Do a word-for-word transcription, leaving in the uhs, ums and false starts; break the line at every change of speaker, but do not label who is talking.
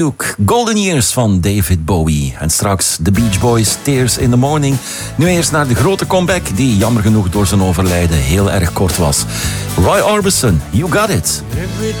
Golden Years van David Bowie. En straks The Beach Boys, Tears in the Morning. Nu eerst naar de grote comeback die jammer genoeg door zijn overlijden heel erg kort was. Roy Orbison, You Got It.
Every